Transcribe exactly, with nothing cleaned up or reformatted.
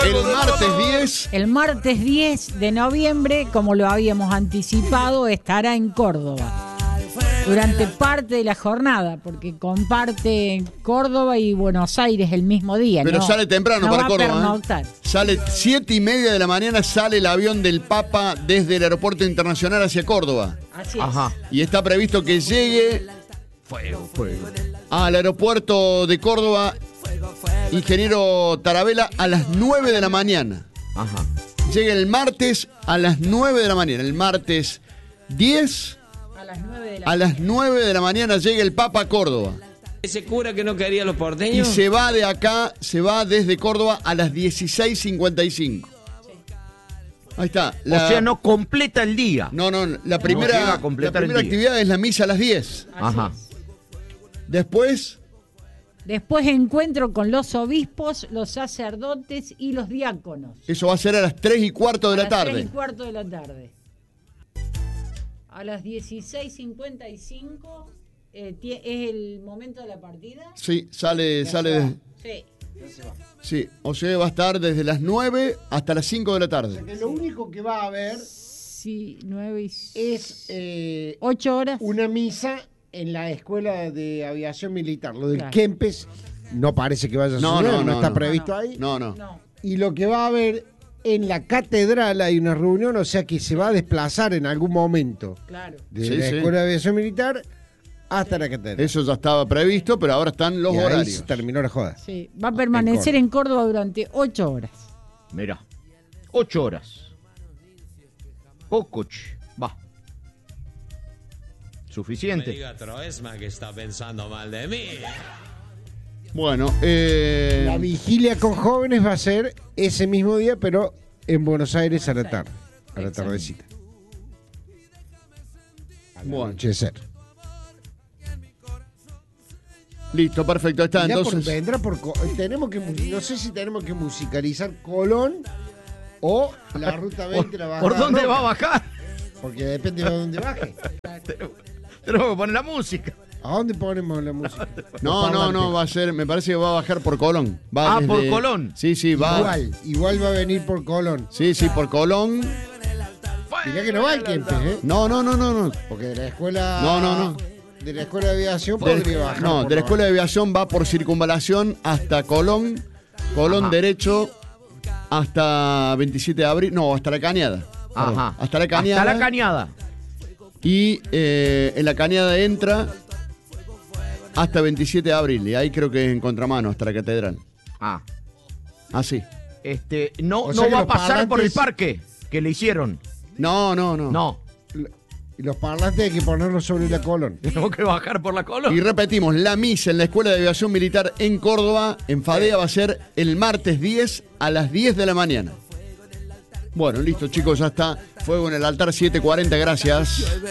el martes diez. El martes diez de noviembre, como lo habíamos anticipado, estará en Córdoba durante parte de la jornada, porque comparte Córdoba y Buenos Aires el mismo día. Pero no, sale temprano no para va Córdoba. A pernoctar. ¿eh? Sale siete y media de la mañana, sale el avión del Papa desde el aeropuerto internacional hacia Córdoba. Así es. Ajá. Y está previsto que llegue Fuego, fuego. al aeropuerto de Córdoba, ingeniero Tarabella, a las nueve de la mañana. Ajá. Llega el martes a las nueve de la mañana. El martes diez, A las nueve de la a las nueve de la mañana llega el Papa a Córdoba. Ese cura que no quería a los Y porteños. se va de acá, se va desde Córdoba a las dieciséis cincuenta y cinco. Ahí está. La- O sea, no completa el día. No, no, la llega primera, a completar la primera el día. actividad es la misa a las diez. Así Ajá. es. Después, Después encuentro con los obispos, los sacerdotes y los diáconos. eso va a ser a las tres y cuarto de a la las tarde. tres y cuarto de la tarde. A las dieciséis cincuenta y cinco eh, tie- es el momento de la partida. Sí, sale, sale. de- Sí. sí, o sea, va a estar desde las nueve hasta las cinco de la tarde. Que lo único que va a haber Sí, nueve y es eh, ocho horas. una misa en la Escuela de Aviación Militar. Lo del Claro. Kempes no parece que vaya a No, suceder, no, no, no, está no. previsto No, no. ahí. No, no. No. Y lo que va a haber en la catedral hay una reunión, o sea que se va a desplazar en algún momento Claro. de Sí, la sí. Escuela de Aviación Militar hasta la catedral. Eso ya estaba previsto, pero ahora están los y ahí horarios. se terminó la joda. Sí, va a permanecer en Córdoba durante ocho horas. Mira. Ocho horas. Poco, che. Va. Me Suficiente. diga Troesma que está pensando mal de mí. Bueno, eh, La vigilia con jóvenes va a ser ese mismo día, pero en Buenos Aires a la tarde, a la Exacto. tardecita. Al Bueno. anochecer. listo, perfecto. Ahí está, Mirá, por- entonces. vendrá por co- tenemos que mu- no sé si tenemos que musicalizar Colón o la ruta veinte la ¿Por bajada dónde Roca, va a bajar? porque depende de dónde baje. Tenemos que poner la música. ¿A dónde ponemos la música? No, Los no, no, parlantes. va a ser, me parece que va a bajar por Colón. Va Ah, por desde- Colón. Sí, sí, va. Igual, igual va a venir por Colón. Sí, sí, por Colón. Mirá que no va el Kempes, ¿eh? No, no, no, no, no. Porque de la escuela. No, no, no. De la escuela de aviación De- podría bajar. no, por de la la- Escuela de Aviación va por circunvalación hasta Colón. Colón Ajá. derecho hasta veintisiete de abril. No, hasta la Cañada. Perdón, Ajá. Hasta la Cañada. Hasta la cañada. Y eh, en la Cañada entra hasta veintisiete de abril. Y ahí creo que es en contramano, hasta la catedral. Ah. Así. Este, no, O no sea que va a los pasar por el parlantes- parque que le hicieron. No, no, no. No. Y los parlantes hay que ponerlos sobre la Colón. Tenemos que bajar por la cola. Y repetimos, la misa en la Escuela de Aviación Militar en Córdoba, en Fadea, va a ser el martes diez a las diez de la mañana. Bueno, listo chicos, ya está. Fuego en el altar siete cuarenta, gracias.